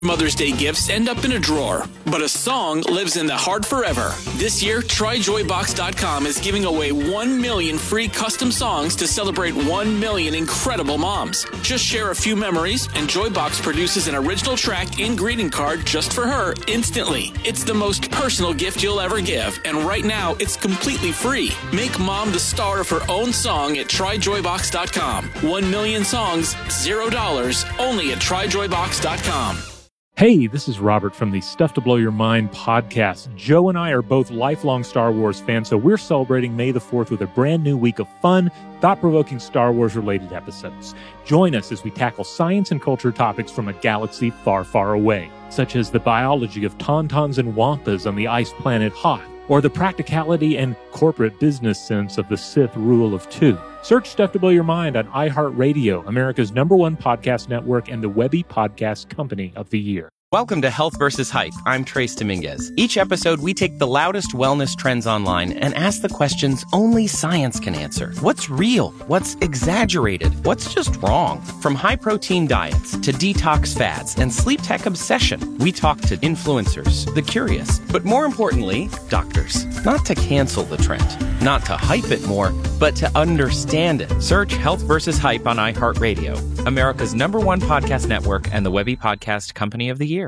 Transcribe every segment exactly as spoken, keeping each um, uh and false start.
Mother's Day gifts end up in a drawer, but a song lives in the heart forever. This year, try joy box dot com is giving away one million free custom songs to celebrate one million incredible moms. Just share a few memories, and Joybox produces an original track and greeting card just for her instantly. It's the most personal gift you'll ever give, and right now, it's completely free. Make mom the star of her own song at try joy box dot com. One million songs, zero dollars, only at try joy box dot com. Hey, this is Robert from the Stuff to Blow Your Mind podcast. Joe and I are both lifelong Star Wars fans, so we're celebrating May the fourth with a brand new week of fun, thought-provoking Star Wars-related episodes. Join us as we tackle science and culture topics from a galaxy far, far away, such as the biology of tauntauns and wampas on the ice planet Hoth, or the practicality and corporate business sense of the Sith rule of two. Search Stuff to Blow Your Mind on iHeartRadio, America's number one podcast network and the Webby Podcast Company of the Year. Welcome to Health versus Hype. I'm Trace Dominguez. Each episode, we take the loudest wellness trends online and ask the questions only science can answer. What's real? What's exaggerated? What's just wrong? From high-protein diets to detox fads and sleep tech obsession, we talk to influencers, the curious, but more importantly, doctors. Not to cancel the trend, not to hype it more, but to understand it. Search Health versus Hype on iHeartRadio, America's number one podcast network and the Webby Podcast Company of the Year.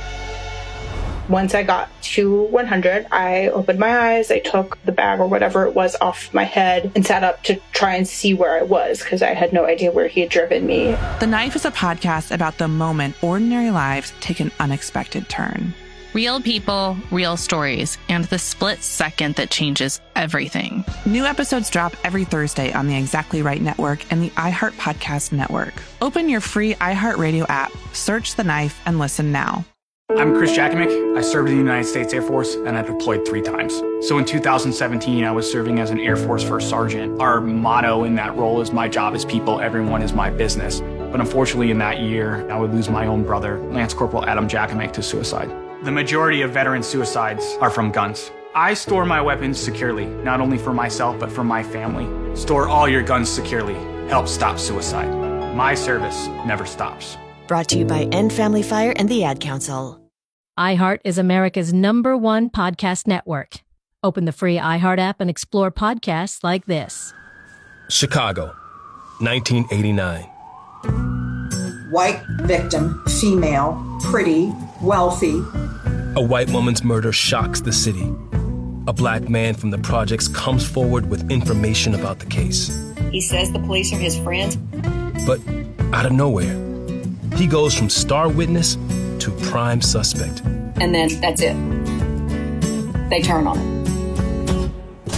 Once I got to one hundred, I opened my eyes, I took the bag or whatever it was off my head and sat up to try and see where I was because I had no idea where he had driven me. The Knife is a podcast about the moment ordinary lives take an unexpected turn. Real people, real stories, and the split second that changes everything. New episodes drop every Thursday on the Exactly Right Network and the iHeart Podcast Network. Open your free iHeartRadio app, search The Knife, and listen now. I'm Chris Jakimick. I served in the United States Air Force, and I deployed three times. So in two thousand seventeen, I was serving as an Air Force First Sergeant. Our motto in that role is, my job is people, everyone is my business. But unfortunately, in that year, I would lose my own brother, Lance Corporal Adam Jakimick, to suicide. The majority of veteran suicides are from guns. I store my weapons securely, not only for myself, but for my family. Store all your guns securely. Help stop suicide. My service never stops. Brought to you by End Family Fire and the Ad Council. iHeart is America's number one podcast network. Open the free iHeart app and explore podcasts like this. Chicago, nineteen eighty-nine. White victim, female, pretty, wealthy. A white woman's murder shocks the city. A black man from the projects comes forward with information about the case. He says the police are his friends. But out of nowhere, he goes from star witness to prime suspect. And then that's it. They turn on him.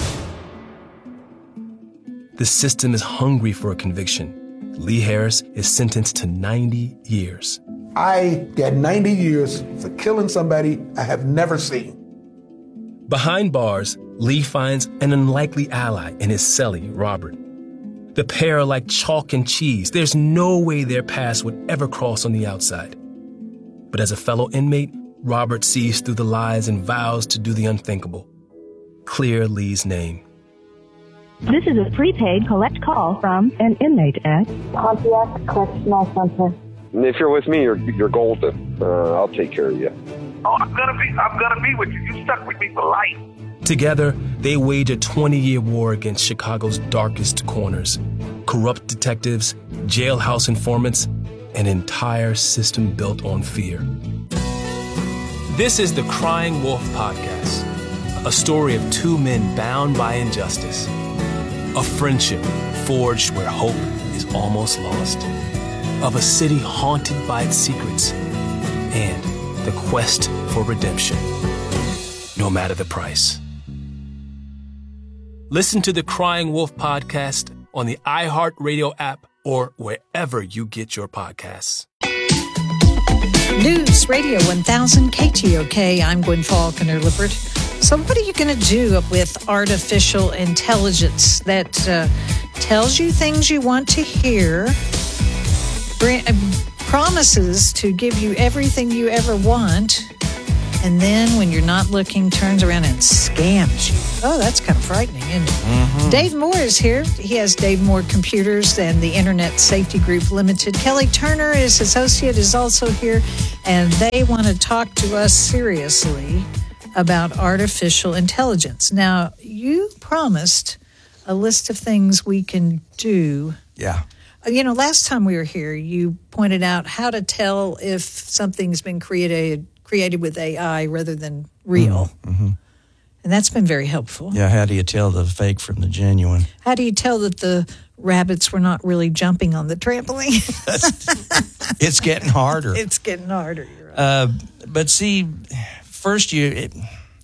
The system is hungry for a conviction. Lee Harris is sentenced to ninety years. I got ninety years for killing somebody I have never seen. Behind bars, Lee finds an unlikely ally in his cellie, Robert. The pair are like chalk and cheese. There's no way their paths would ever cross on the outside. But as a fellow inmate, Robert sees through the lies and vows to do the unthinkable. Clear Lee's name. This is a prepaid collect call from an inmate at Pontiac Correctional Center. If you're with me, you're you're golden. Uh, I'll take care of you. Oh, I'm gonna be I'm gonna be with you. You stuck with me for life. Together, they wage a twenty-year war against Chicago's darkest corners. Corrupt detectives, jailhouse informants, an entire system built on fear. This is the Crying Wolf Podcast, a story of two men bound by injustice. A friendship forged where hope is almost lost. Of a city haunted by its secrets. And the quest for redemption, no matter the price. Listen to the Crying Wolf Podcast on the iHeartRadio app or wherever you get your podcasts. News Radio one thousand K T O K. I'm Gwen Falconer Lippert. So what are you going to do with artificial intelligence that uh, tells you things you want to hear, bring, uh, promises to give you everything you ever want, and then when you're not looking, turns around and scams you. Oh, that's kind of frightening, isn't it? Mm-hmm. Dave Moore is here. He has Dave Moore Computers and the Internet Safety Group Limited. Kelly Turner, his associate, is also here, and they want to talk to us seriously about artificial intelligence. Now, you promised a list of things we can do. Yeah. You know, last time we were here, you pointed out how to tell if something's been created created with A I rather than real. Mm-hmm. And that's been very helpful. Yeah, how do you tell the fake from the genuine? How do you tell that the rabbits were not really jumping on the trampoline? It's getting harder. It's getting harder. You're right. Uh, but see, first you, it,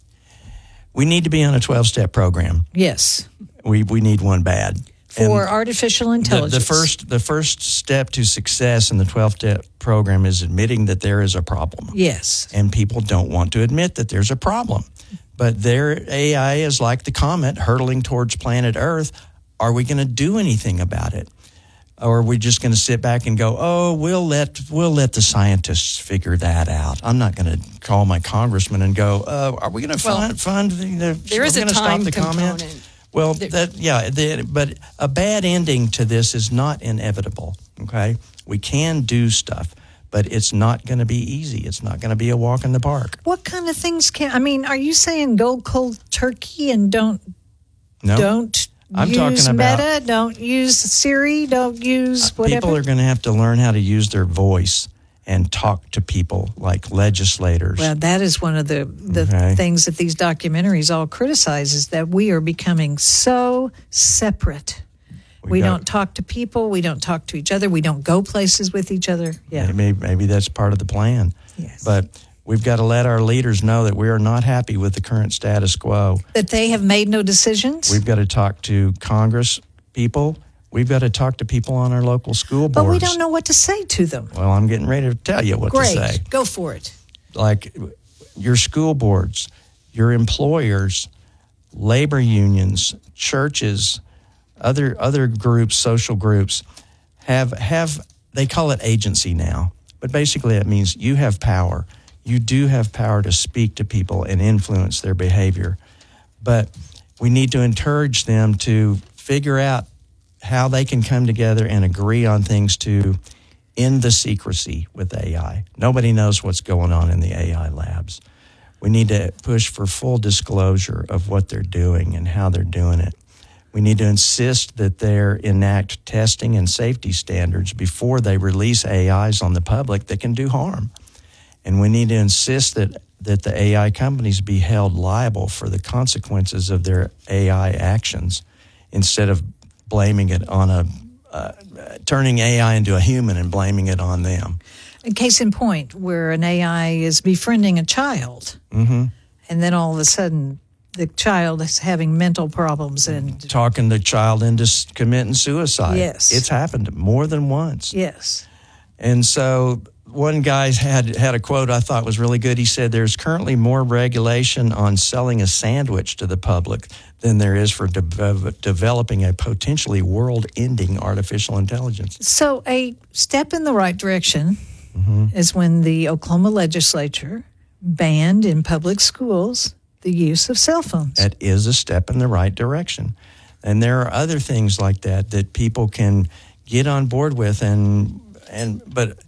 we need to be on a twelve-step program. Yes. We we need one bad. For And artificial intelligence. The, the first the first step to success in the twelve-step program is admitting that there is a problem. Yes. And people don't want to admit that there's a problem. But their A I is like the comet hurtling towards planet Earth. Are we going to do anything about it? Or are we just going to sit back and go, oh, we'll let we'll let the scientists figure that out? I'm not going to call my congressman and go, uh, are we going to Well, fund, fund the, there is a stop time the component. comment? Well, that yeah, the, but a bad ending to this is not inevitable, okay? We can do stuff, but it's not going to be easy. It's not going to be a walk in the park. What kind of things can, I mean, are you saying go cold turkey and don't, No. don't I'm use talking about- Meta, don't use Siri, don't use whatever? People are going to have to learn how to use their voice and talk to people like legislators. Well, that is one of the, the Okay. things that these documentaries all criticize is that we are becoming so separate. We, We got- don't talk to people. We don't talk to each other. We don't go places with each other. Yeah. Maybe, maybe that's part of the plan. Yes. But we've got to let our leaders know that we are not happy with the current status quo. That they have made no decisions. We've got to talk to Congress people. We've got to talk to people on our local school boards. But we don't know what to say to them. Well, I'm getting ready to tell you what Great. to say. Go for it. Like your school boards, your employers, labor unions, churches, other other groups, social groups have have they call it agency now, but basically it means you have power. You do have power to speak to people and influence their behavior, but we need to encourage them to figure out how they can come together and agree on things to end the secrecy with A I. Nobody knows what's going on in the A I labs. We need to push for full disclosure of what they're doing and how they're doing it. We need to insist that they enact testing and safety standards before they release A Is on the public that can do harm. And we need to insist that, that the A I companies be held liable for the consequences of their A I actions instead of blaming it on a, uh, turning A I into a human and blaming it on them. A case in point where an A I is befriending a child, Mm-hmm. and then all of a sudden the child is having mental problems and Talking the child into s- committing suicide. Yes. It's happened more than once. yes. And so one guy had had a quote I thought was really good. He said, there's currently more regulation on selling a sandwich to the public than there is for de- developing a potentially world-ending artificial intelligence. So a step in the right direction Mm-hmm. is when the Oklahoma legislature banned in public schools the use of cell phones. That is a step in the right direction. And there are other things like that that people can get on board with. And, and but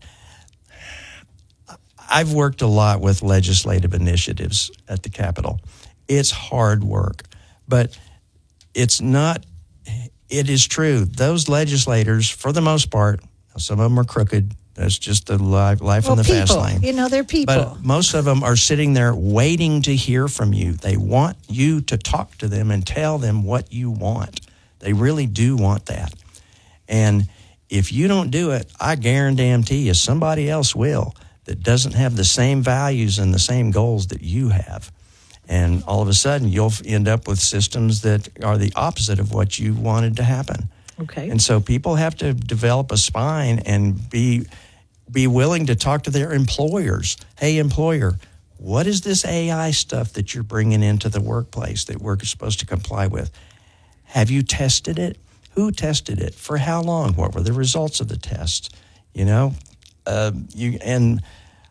I've worked a lot with legislative initiatives at the Capitol. It's hard work, but it's not, it is true. Those legislators, for the most part, some of them are crooked. That's just the life, life well, on the people, fast lane. you know, they're people. But most of them are sitting there waiting to hear from you. They want you to talk to them and tell them what you want. They really do want that. And if you don't do it, I guarantee you somebody else will that doesn't have the same values and the same goals that you have. And all of a sudden, you'll end up with systems that are the opposite of what you wanted to happen. Okay. And so people have to develop a spine and be be willing to talk to their employers. Hey, employer, what is this A I stuff that you're bringing into the workplace that we're supposed to comply with? Have you tested it? Who tested it? For how long? What were the results of the tests? You know, uh, you and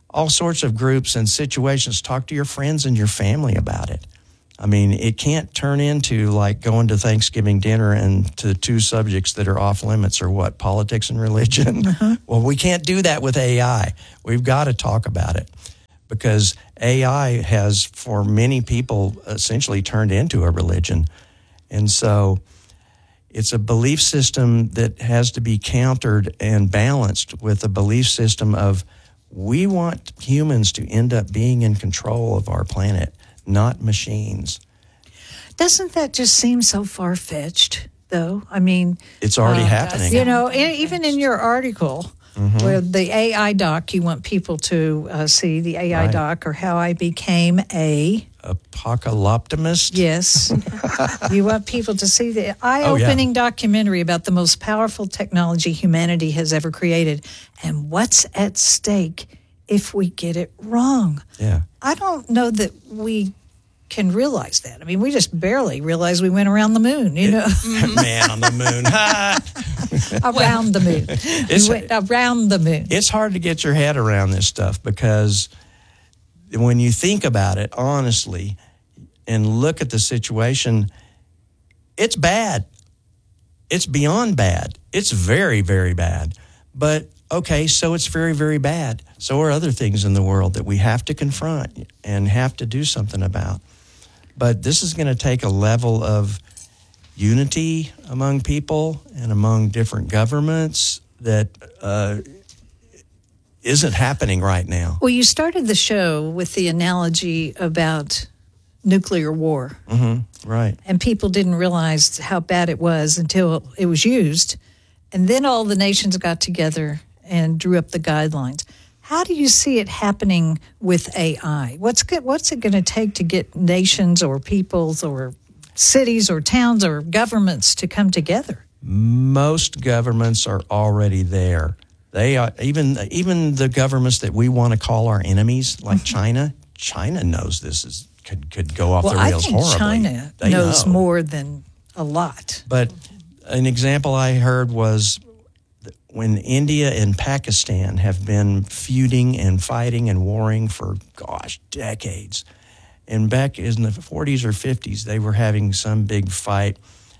all sorts of groups and situations. Talk to your friends and your family about it. I mean, it can't turn into like going to Thanksgiving dinner and to two subjects that are off limits or what, politics and religion. Uh-huh. Well, we can't do that with A I. We've got to talk about it because A I has, for many people, essentially turned into a religion. And so it's a belief system that has to be countered and balanced with a belief system of we want humans to end up being in control of our planet, not machines. Doesn't that just seem so far-fetched, though? I mean... It's already uh, happening. You know, even in your article, mm-hmm. where the A I doc, you want people to uh, see the A I right. doc, or how I became a... Apocalyptimist? Yes. You want people to see the eye-opening oh, yeah. documentary about the most powerful technology humanity has ever created and what's at stake if we get it wrong. Yeah. I don't know that we can realize that. I mean, we just barely realized we went around the moon, you know. Man on the moon. Around the moon. It's, we went around the moon. It's hard to get your head around this stuff because when you think about it honestly and look at the situation, it's bad. It's beyond bad. It's very, very bad. But, okay, so it's very, very bad. So are other things in the world that we have to confront and have to do something about. But this is going to take a level of unity among people and among different governments that uh, isn't happening right now. Well, you started the show with the analogy about nuclear war. Mm-hmm. Right. And people didn't realize how bad it was until it was used. And then all the nations got together and drew up the guidelines. How do you see it happening with A I? What's good, what's it going to take to get nations or peoples or cities or towns or governments to come together? Most governments are already there. They are even even the governments that we want to call our enemies, like mm-hmm. China. China knows this is could could go off well, the rails I think horribly. China they knows know. more than a lot. But an example I heard was when India and Pakistan have been feuding and fighting and warring for, gosh, decades. And back in the forties or fifties, they were having some big fight.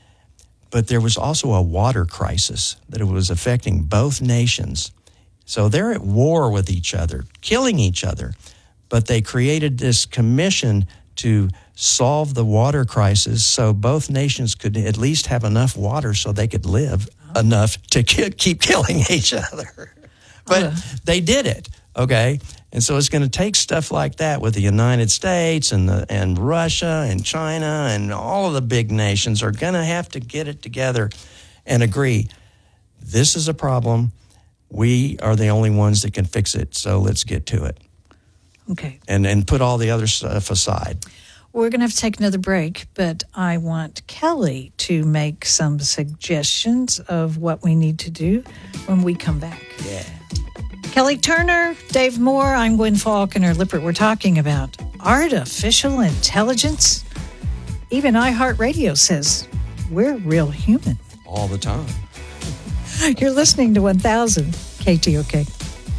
But there was also a water crisis that it was affecting both nations. So they're at war with each other, killing each other. But they created this commission to solve the water crisis so both nations could at least have enough water so they could live enough to keep killing each other. But uh. they did it, okay? And so it's going to take stuff like that with the United States and the, and Russia and China and all of the big nations are going to have to get it together and agree, this is a problem. We are the only ones that can fix it, so let's get to it. Okay. And, and put all the other stuff aside. We're going to have to take another break, but I want Kelly to make some suggestions of what we need to do when we come back. Yeah. Kelly Turner, Dave Moore, I'm Gwen Faulconer Lippert. We're talking about artificial intelligence. Even iHeartRadio says we're real human. All the time. You're listening to one thousand K T O K.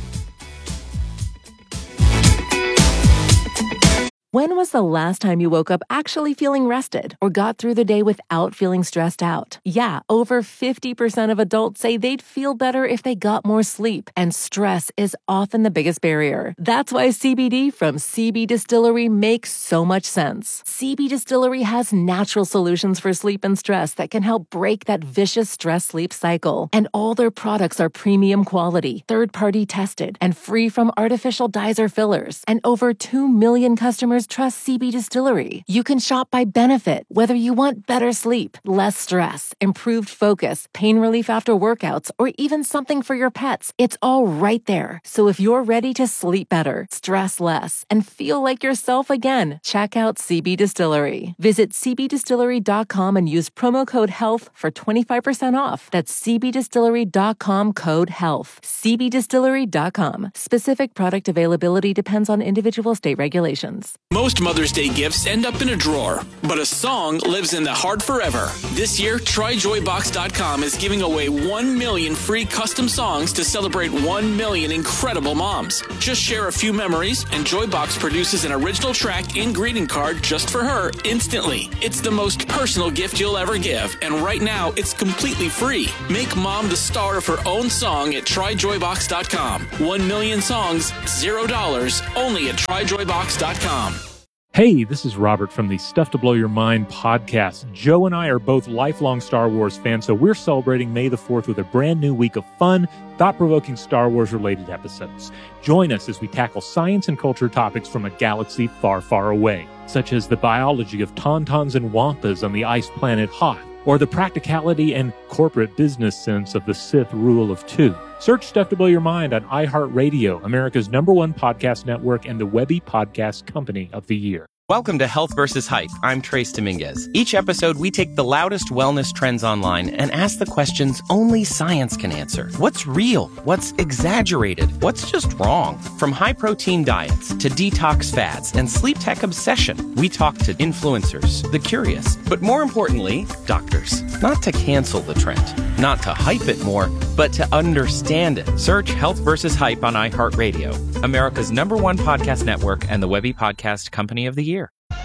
When was the last time you woke up actually feeling rested or got through the day without feeling stressed out? Yeah, over fifty percent of adults say they'd feel better if they got more sleep, and stress is often the biggest barrier. That's why C B D from C B Distillery makes so much sense. C B Distillery has natural solutions for sleep and stress that can help break that vicious stress-sleep cycle. And all their products are premium quality, third-party tested, and free from artificial dyes or fillers. And over two million customers trust C B Distillery. You can shop by benefit, whether you want better sleep, less stress, improved focus, pain relief after workouts, or even something for your pets. It's all right there. So if you're ready to sleep better, stress less, and feel like yourself again, check out C B Distillery. Visit c b distillery dot com and use promo code HEALTH for twenty-five percent off. That's c b distillery dot com code HEALTH. c b distillery dot com. Specific product availability depends on individual state regulations. Most Mother's Day gifts end up in a drawer, but a song lives in the heart forever. This year, try joy box dot com is giving away one million free custom songs to celebrate one million incredible moms. Just share a few memories, and Joybox produces an original track and greeting card just for her instantly. It's the most personal gift you'll ever give, and right now, it's completely free. Make mom the star of her own song at try joy box dot com. One million songs, zero dollars, only at try joy box dot com. Hey, this is Robert from the Stuff to Blow Your Mind podcast. Joe and I are both lifelong Star Wars fans, so we're celebrating May the fourth with a brand new week of fun, thought-provoking Star Wars-related episodes. Join us as we tackle science and culture topics from a galaxy far, far away, such as the biology of tauntauns and wampas on the ice planet Hoth, or the practicality and corporate business sense of the Sith rule of two. Search Stuff to Blow Your Mind on iHeartRadio, America's number one podcast network and the Webby Podcast Company of the Year. Welcome to Health versus Hype. I'm Trace Dominguez. Each episode, we take the loudest wellness trends online and ask the questions only science can answer. What's real? What's exaggerated? What's just wrong? From high-protein diets to detox fads and sleep tech obsession, we talk to influencers, the curious, but more importantly, doctors. Not to cancel the trend, not to hype it more, but to understand it. Search Health versus Hype on iHeartRadio, America's number one podcast network and the Webby Podcast Company of the Year.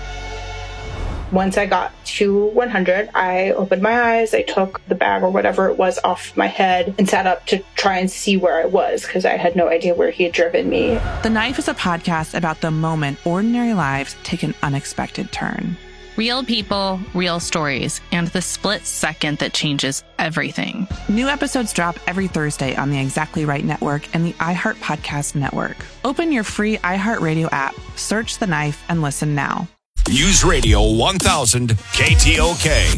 Once I got to one hundred, I opened my eyes, I took the bag or whatever it was off my head and sat up to try and see where I was because I had no idea where he had driven me. The Knife is a podcast about the moment ordinary lives take an unexpected turn. Real people, real stories, and the split second that changes everything. New episodes drop every Thursday on the Exactly Right Network and the iHeart Podcast Network. Open your free iHeartRadio app, search The Knife, and listen now. News Radio one thousand K T O K.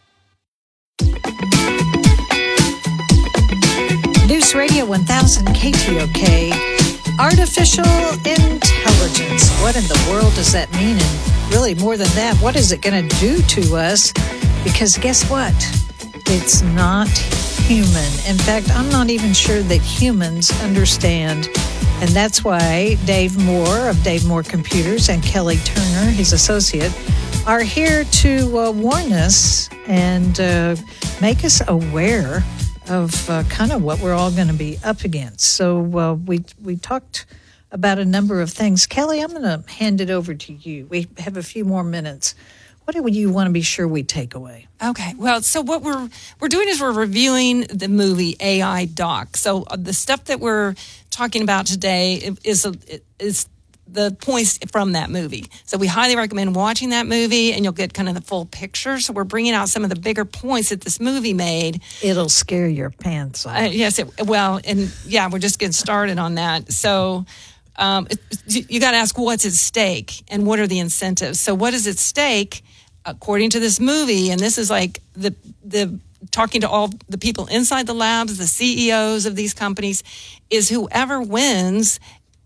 News Radio one thousand K T O K. Artificial intelligence. What in the world does that mean? And really, more than that, what is it going to do to us? Because guess what? It's not human. In fact, I'm not even sure that humans understand. And that's why Dave Moore of Dave Moore Computers and Kelly Turner, his associate, are here to uh, warn us and uh, make us aware of uh, kind of what we're all going to be up against. So uh, we we talked about a number of things. Kelly, I'm going to hand it over to you. We have a few more minutes. What do you want to be sure we take away? Okay. Well, so what we're we're doing is we're reviewing the movie A I Doc. So the stuff that we're talking about today is is the points from that movie. So we highly recommend watching that movie, and you'll get kind of the full picture. So we're bringing out some of the bigger points that this movie made. It'll scare your pants off. Uh, yes. It, well, and yeah, we're just getting started on that. So um, it, you got to ask what's at stake and what are the incentives. So what is at stake? According to this movie, and this is like the the talking to all the people inside the labs, the C E Os of these companies, is whoever wins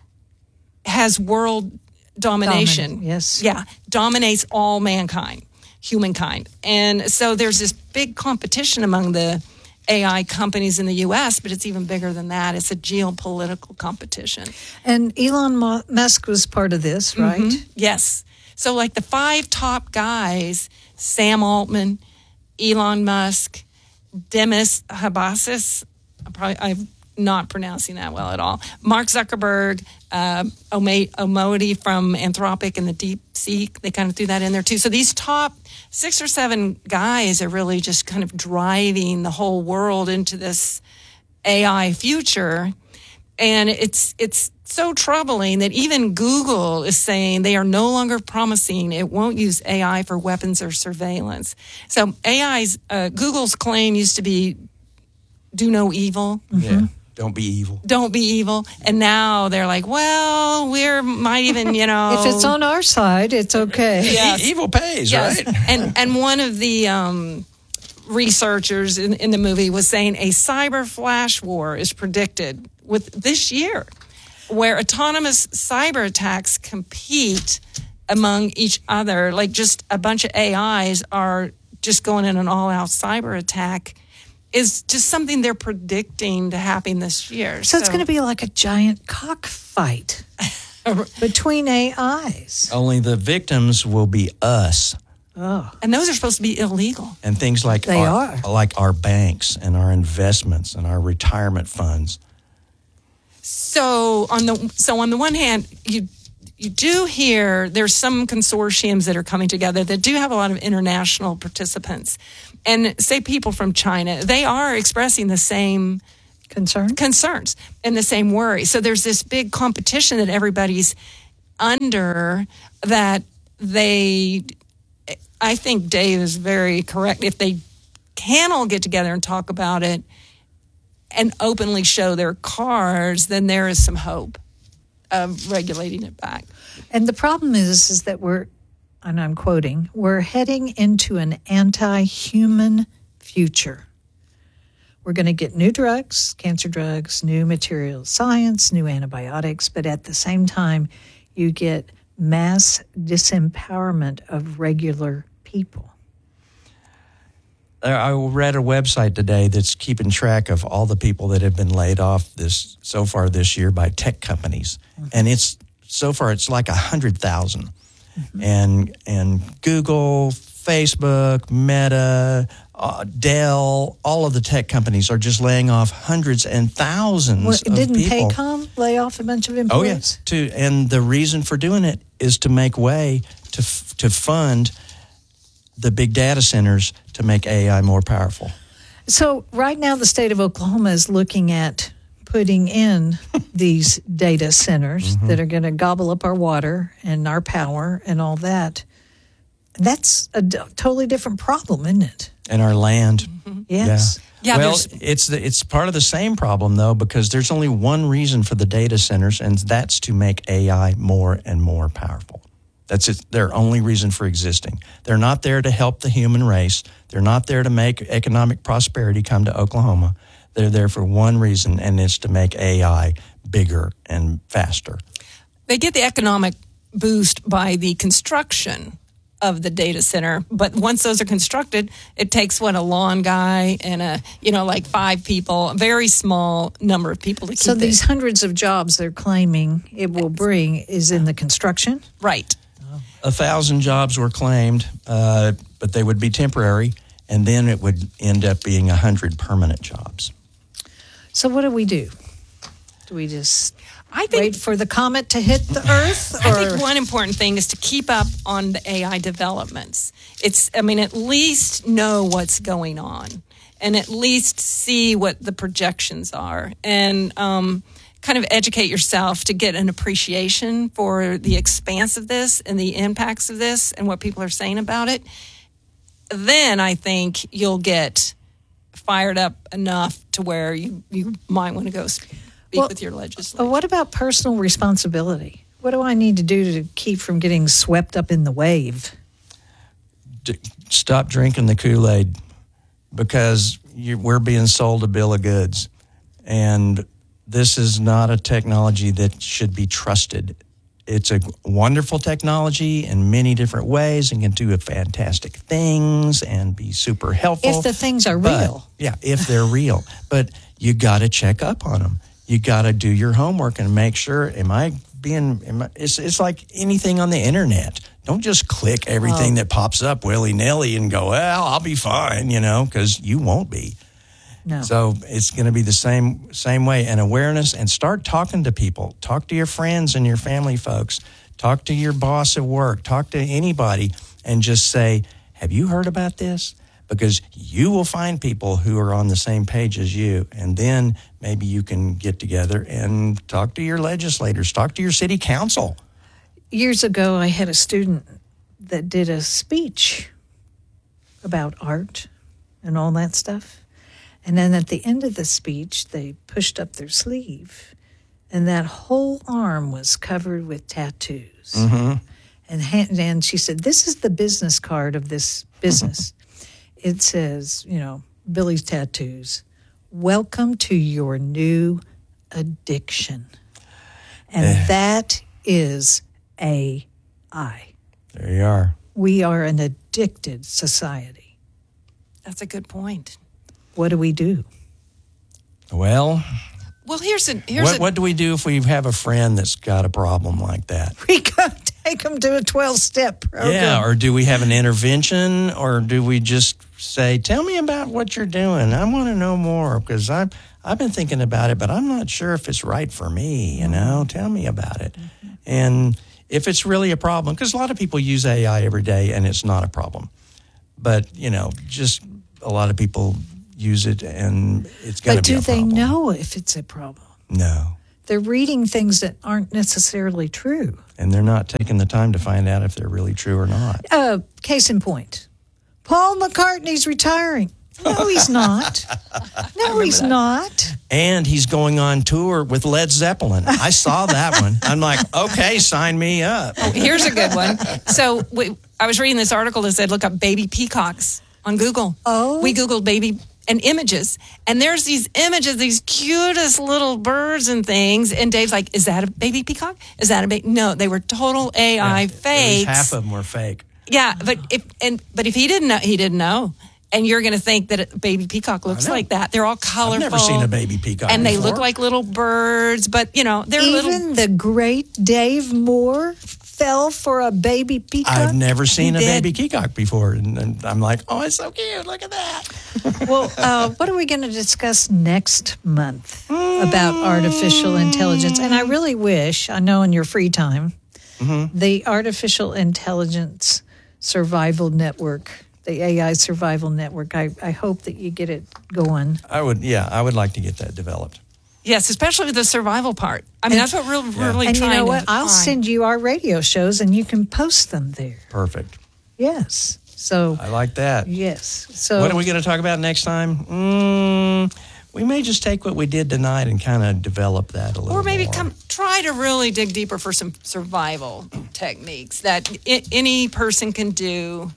has world domination. Dominant, yes. Yeah, dominates all mankind, humankind. And so there's this big competition among the A I companies in the U S, but it's even bigger than that. It's a geopolitical competition. And Elon Musk was part of this, right? Mm-hmm. Yes. So like the five top guys, Sam Altman, Elon Musk, Demis Habbousis, I'm, probably, I'm not pronouncing that well at all, Mark Zuckerberg, uh, Omodi from Anthropic and the Deep Sea, they kind of threw that in there too. So these top six or seven guys are really just kind of driving the whole world into this A I future. And it's it's so troubling that even Google is saying they are no longer promising it won't use A I for weapons or surveillance. So A I's, uh, Google's claim used to be do no evil. Yeah, don't be evil. Don't be evil. And now they're like, well, we're might even, you know. If it's on our side, it's okay. Yes. E- evil pays, yes. right? and and one of the um, researchers in, in the movie was saying a cyber flash war is predicted with this year, where autonomous cyber attacks compete among each other. Like just a bunch of A Is are just going in an all-out cyber attack is just something they're predicting to happen this year. So, so it's going to be like a giant cockfight. between A Is. Only the victims will be us. Oh. And those are supposed to be illegal. And things like They our, are. like our banks and our investments and our retirement funds. So on the so on the one hand, you you do hear there's some consortiums that are coming together that do have a lot of international participants, and say people from China, they are expressing the same concern concerns and the same worry. So there's this big competition that everybody's under. That they, I think Dave is very correct. If they can all get together and talk about it and openly show their cards, then there is some hope of regulating it back. And the problem is, is that we're, and I'm quoting, we're heading into an anti-human future. We're going to get new drugs, cancer drugs, new material science, new antibiotics, but at the same time, you get mass disempowerment of regular people. I read a website today that's keeping track of all the people that have been laid off this so far this year by tech companies, mm-hmm. and it's so far it's like a hundred thousand, mm-hmm. and and Google, Facebook, Meta, uh, Dell, all of the tech companies are just laying off hundreds and thousands well, of didn't people. Didn't Paycom lay off a bunch of employees? Oh yes, too, and the reason for doing it is to make way to f- to fund the big data centers to make A I more powerful. So right now the state of Oklahoma is looking at putting in these data centers mm-hmm. that are going to gobble up our water and our power and all that. That's a d- totally different problem, isn't it? And our land. Mm-hmm. Yes. Yeah. yeah well, it's the, it's part of the same problem, though, because there's only one reason for the data centers, and that's to make A I more and more powerful. That's it, their only reason for existing. They're not there to help the human race. They're not there to make economic prosperity come to Oklahoma. They're there for one reason, and it's to make A I bigger and faster. They get the economic boost by the construction of the data center, but once those are constructed, it takes what a lawn guy and a you know like five people, a very small number of people to keep. So these it. hundreds of jobs they're claiming it will bring is in the construction, right? A thousand jobs were claimed, uh, but they would be temporary, and then it would end up being a hundred permanent jobs. So what do we do? Do we just I think, wait for the comet to hit the Earth? Or? I think one important thing is to keep up on the A I developments. It's, I mean, at least know what's going on, and at least see what the projections are, and um, kind of educate yourself to get an appreciation for the expanse of this and the impacts of this and what people are saying about it. Then I think you'll get fired up enough to where you, you might want to go speak well, with your legislature. Well, what about personal responsibility? What do I need to do to keep from getting swept up in the wave? D- stop drinking the Kool-Aid, because you, we're being sold a bill of goods. And this is not a technology that should be trusted. It's a wonderful technology in many different ways and can do fantastic things and be super helpful. If the things are but, real. Yeah, if they're real. But you got to check up on them. You got to do your homework and make sure, am I being, am I, it's, it's like anything on the internet. Don't just click everything oh. that pops up willy-nilly and go, well, I'll be fine, you know, because you won't be. No. So it's going to be the same same way, and awareness, and start talking to people. Talk to your friends and your family folks. Talk to your boss at work. Talk to anybody and just say, have you heard about this? Because you will find people who are on the same page as you, and then maybe you can get together and talk to your legislators. Talk to your city council. Years ago, I had a student that did a speech about art and all that stuff. And then at the end of the speech, they pushed up their sleeve, and that whole arm was covered with tattoos. Mm-hmm. And, and she said, this is the business card of this business. It says, you know, Billy's Tattoos, welcome to your new addiction. And uh, that is A I. There you are. We are an addicted society. That's a good point. What do we do? Well, Well, here's a here's What, a, what do we do if we have a friend that's got a problem like that? We go take them to a twelve-step program. Yeah, or do we have an intervention, or do we just say, tell me about what you're doing? I want to know more because I've, I've been thinking about it, but I'm not sure if it's right for me, you know? Tell me about it. Mm-hmm. And if it's really a problem, because a lot of people use A I every day and it's not a problem. But, you know, just a lot of people use it and it's going to be a problem. But do they know if it's a problem? No. They're reading things that aren't necessarily true. And they're not taking the time to find out if they're really true or not. Uh, case in point, Paul McCartney's retiring. No, he's not. No, he's that. not. And he's going on tour with Led Zeppelin. I saw that one. I'm like, okay, sign me up. Oh, here's a good one. So we, I was reading this article that said, look up baby peacocks on Google. Oh. We Googled baby and images. And there's these images, these cutest little birds and things. And Dave's like, is that a baby peacock? Is that a baby? No, they were total A I yeah, fakes. Half of them were fake. Yeah, but if and but if he didn't know, he didn't know. And you're going to think that a baby peacock looks like that. They're all colorful. I've never seen a baby peacock And they before. look like little birds, but, you know, they're Even little. the great Dave Moore fell for a baby peacock? I've never seen He a did. baby peacock before. And, and I'm like, oh, it's so cute. Look at that. Well, uh, what are we going to discuss next month about artificial intelligence? And I really wish, I know in your free time, Mm-hmm. the Artificial Intelligence Survival Network, the A I Survival Network, I, I hope that you get it going. I would, yeah, I would like to get that developed. Yes, especially the survival part. I mean, And- that's what we're Yeah. really And trying you know to what? I'll find. send you our radio shows and you can post them there. Perfect. Yes. So, I like that. yes. So, What are we going to talk about next time? Mm, we may just take what we did tonight and kind of develop that a little Or maybe more. come try to really dig deeper for some survival techniques that I- any person can do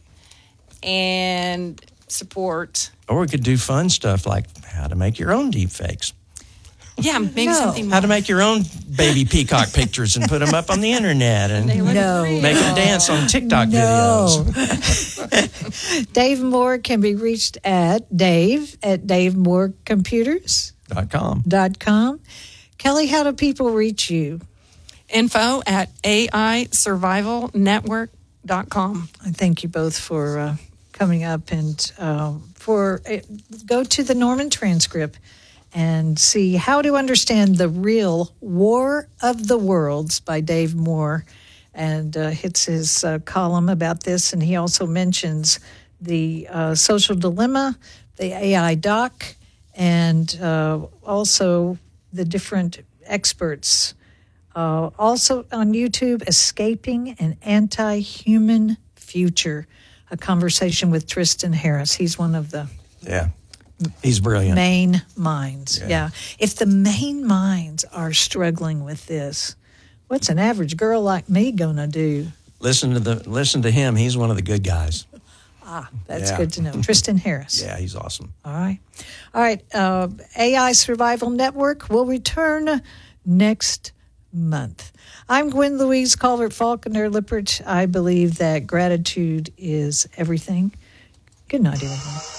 and support. Or we could do fun stuff like how to make your own deep fakes. Yeah, maybe No. something How to make your own baby peacock pictures and put them up on the internet and no. make them dance on TikTok No. videos. Dave Moore can be reached at Dave at Dave Moore Computers Dot com. dot com. Kelly, how do people reach you? info at A I survival network dot com. I thank you both for uh, coming up and um, for uh, go to the Norman transcript and see How to Understand the Real War of the Worlds by Dave Moore, and uh, hits his uh, column about this. And he also mentions the uh, social dilemma, the A I doc, and uh, also the different experts. Uh, also on YouTube, Escaping an Anti-Human Future, a conversation with Tristan Harris. He's one of the Yeah. He's brilliant. main minds. Yeah. Yeah. If the main minds are struggling with this, what's an average girl like me going to do? Listen to the listen to him. He's one of the good guys. Ah, that's Yeah. good to know. Tristan Harris. Yeah, he's awesome. All right. All right. Uh, A I Survival Network will return next month. I'm Gwen Louise Calvert Faulkner Lippert. I believe that gratitude is everything. Good night, everyone.